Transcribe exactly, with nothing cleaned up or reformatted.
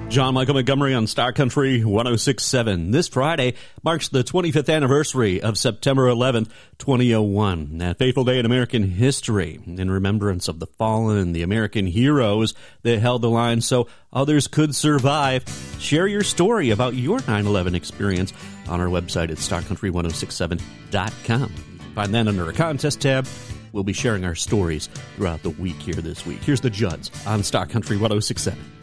John Michael Montgomery on Star Country one oh six point seven. This Friday marks the twenty-fifth anniversary of September eleventh, two thousand one, a fateful day in American history in remembrance of the fallen, the American heroes that held the line so others could survive. Share your story about your nine eleven experience on our website at star country ten sixty-seven dot com. You can find that under a contest tab. We'll be sharing our stories throughout the week here this week. Here's the Judds on Star Country ten sixty-seven.